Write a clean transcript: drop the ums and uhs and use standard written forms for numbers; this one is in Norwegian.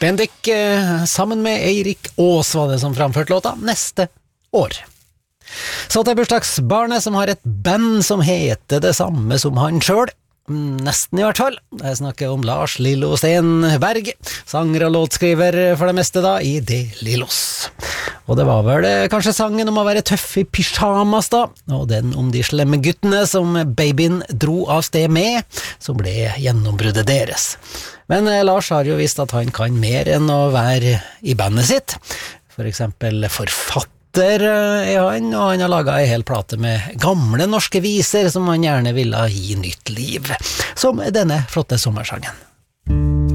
Bendik sammen med Eirik Aas var det som framførte låta Neste år. Så til bursdagsbarnet som har et band som heter det samme som han selv. Nesten i hvert fall. Jeg snakker om Lars Lillo Stenberg, sanger og låtskriver for det meste da, i De Lillos. Og det var vel kanskje sangen om å være tøff i pyjamas da, og den om de slemme guttene som babyen dro av sted med, som ble gjennombruddet deres. Men Lars har jo visst at han kan mer enn å være i bandet sitt. For eksempel forfatter er han, og han har laget en hel plate med gamle norske viser som han gjerne ville gi nytt liv, som denne flotte sommersangen.